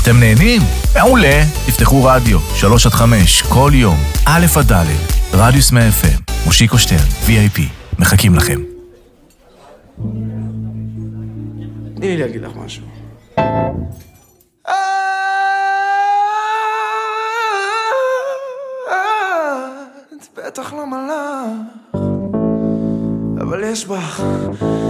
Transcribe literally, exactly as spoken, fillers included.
אתם נהנים? מעולה. תפתחו רדיו, שלוש עד חמש, כל יום, א' עד ד', רדיוס מאה אף אם, מושיקו שטרן, וי איי פי. מחכים לכם. תני לי להגיד לך משהו. את בטח לא מלאך, אבל יש בך